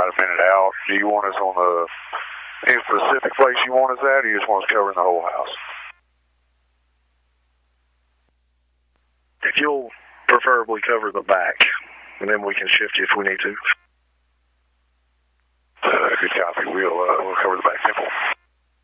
about a minute out. Do you want us on any specific place you want us at, or you just want us covering the whole house? If you'll preferably cover the back, and then we can shift you if we need to. Good copy. We'll cover the back temple.